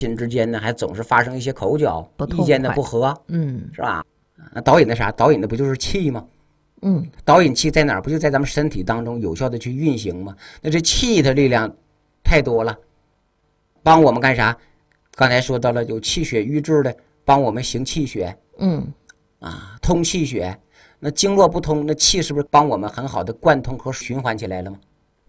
亲之间呢还总是发生一些口角，意见的不合，是吧？那导引的啥？导引的不就是气吗？导引气在哪儿？不就在咱们身体当中有效的去运行吗？那这气的力量太多了，帮我们干啥？刚才说到了有气血瘀滞的，帮我们行气血，通气血。那经络不通，那气是不是帮我们很好的贯通和循环起来了吗？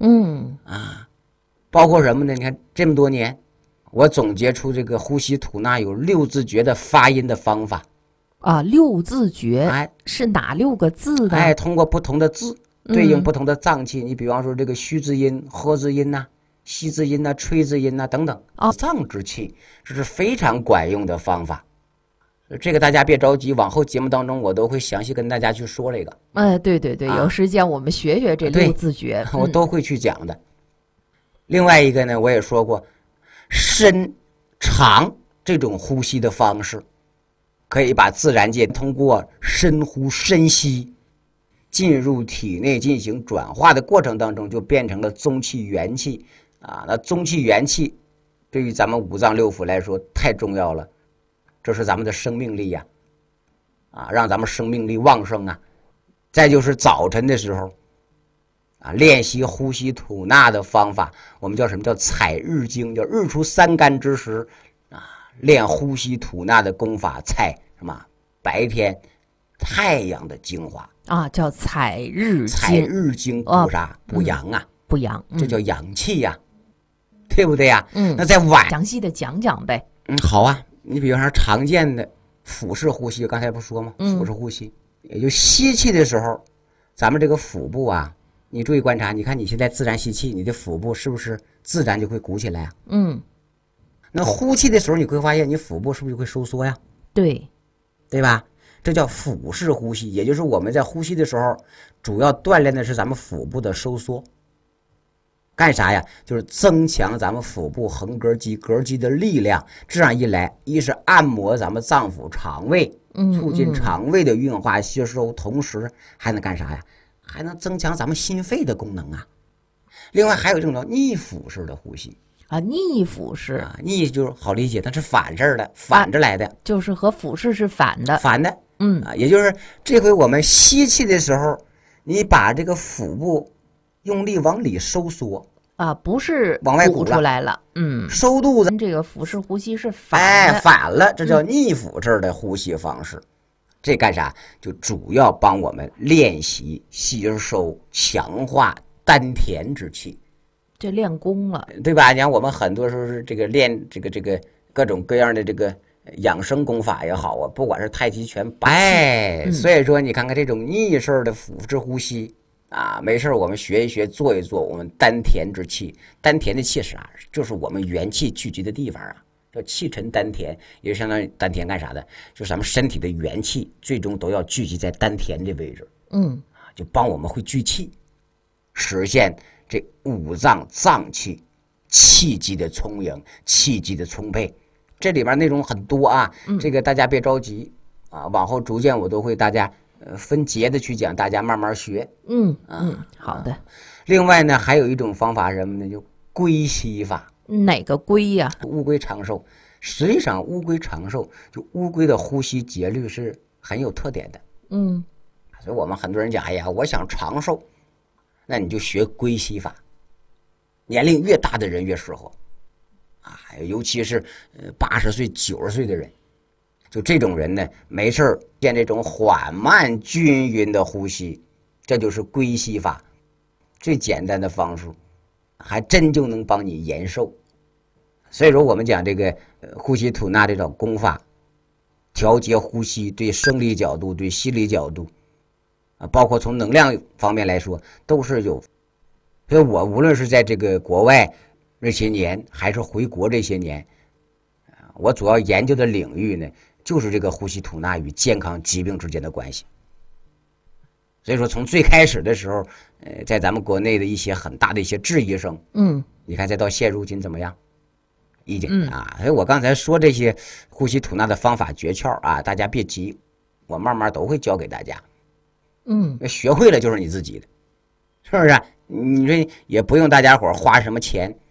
包括什么呢？你看这么多年，我总结出这个呼吸吐纳有6字诀的发音的方法啊。6字诀，是哪6个字呢？ 通过不同的字对应不同的脏器。你比方说这个虚字音、呵字音呐、吸字音呐、吹字音呐等等，脏之气，这是非常管用的方法。这个大家别着急，往后节目当中我都会详细跟大家去说这个。 对，有时间我们学学这6字诀， 我都会去讲的。另外一个呢，我也说过，深长这种呼吸的方式，可以把自然界通过深呼深吸进入体内进行转化的过程当中，就变成了中气元气那中气元气对于咱们五脏六腑来说太重要了，这是咱们的生命力呀，让咱们生命力旺盛啊。再就是早晨的时候练习呼吸吐纳的方法，我们叫什么？叫采日精，叫日出三竿之时练呼吸吐纳的功法，采什么？白天太阳的精华叫采日精。 采日精补啥？补阳啊， 补阳， 这叫阳气呀，对不对呀？那在晚详细的讲讲呗。 好啊，你比方说常见的腹式呼吸，刚才不说吗？腹式呼吸，也就吸气的时候，咱们这个腹部你注意观察，你看你现在自然吸气，你的腹部是不是自然就会鼓起来那呼气的时候，你会发现你腹部是不是就会收缩呀？对吧？这叫腹式呼吸，也就是我们在呼吸的时候，主要锻炼的是咱们腹部的收缩。干啥呀？就是增强咱们腹部横膈肌、膈肌的力量。这样一来，一是按摩咱们脏腑肠胃，促进肠胃的运化吸收，同时还能干啥呀？还能增强咱们心肺的功能啊。另外还有这种叫逆腹式的呼吸逆腹式逆就是好理解，它是反事的，反着来的， 就是和腹式是反的， 也就是这回我们吸气的时候，你把这个腹部用力往里收缩不是往外鼓出来了， 收肚子， 这个腹式呼吸是反的， 反了，这叫逆腹式的呼吸方式。这干啥？就主要帮我们练习吸收强化丹田之气， 这练功了， 对吧？你看我们很多时候是这个练这个各种各样的这个养生功法也好不管是太极拳所以说你看看这种逆式的腹式呼吸没事我们学一学做一做，我们丹田之气，丹田的气是啥？就是我们元气聚集的地方叫气沉丹田，也就相当于丹田干啥的？就是咱们身体的元气最终都要聚集在丹田这位置，就帮我们会聚气，实现这五脏脏器气机的充盈、气机的充沛。这里面内容很多这个大家别着急往后逐渐我都会大家分节的去讲，大家慢慢学。 好的。 另外呢，还有一种方法是什么呢？就龟息法。 哪个龟呀？ 乌龟长寿。实际上乌龟长寿，就乌龟的呼吸节律是很有特点的。所以我们很多人讲，哎呀，我想长寿，那你就学龟息法。年龄越大的人越适合尤其是80岁、90岁的人。就这种人呢，没事见这种缓慢均匀的呼吸，这就是龟息法，最简单的方式，还真就能帮你延寿。所以说我们讲这个呼吸吐纳这种功法，调节呼吸，对生理角度、对心理角度包括从能量方面来说都是有。所以我无论是在这个国外这些年，还是回国这些年，我主要研究的领域呢，就是这个呼吸吐纳与健康疾病之间的关系。所以说从最开始的时候在咱们国内的一些很大的一些质疑声你看再到现如今怎么样，已经所以我刚才说这些呼吸吐纳的方法诀窍大家别急，我慢慢都会教给大家。学会了就是你自己的，是不是你说也不用大家伙花什么钱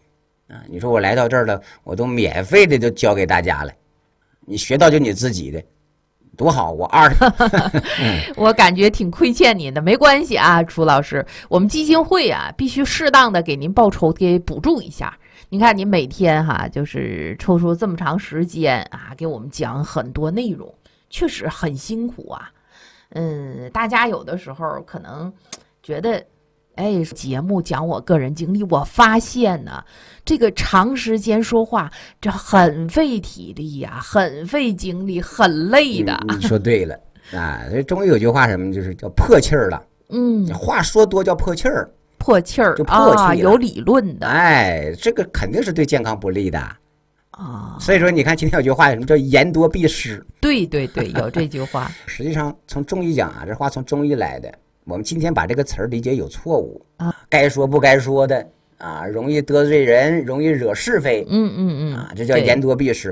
啊，你说我来到这儿了，我都免费的就教给大家了，你学到就你自己的，多好！我我感觉挺亏欠您的，没关系啊，楚老师，我们基金会啊，必须适当的给您报酬，给补助一下。您看，您每天就是抽出这么长时间啊，给我们讲很多内容，确实很辛苦啊。大家有的时候可能觉得，节目讲我个人经历，我发现呢，这个长时间说话，这很费体力呀，很费精力，很累的。 你说对了啊，这中医有句话什么，就是叫破气儿了。话说多叫破气儿。 破气儿就破气有理论的。 这个肯定是对健康不利的所以说你看今天有句话，什么叫言多必失？ 对对对，有这句话。 实际上从中医讲这话从中医来的。我们今天把这个词儿理解有错误该说不该说的容易得罪人，容易惹是非。这叫言多必失。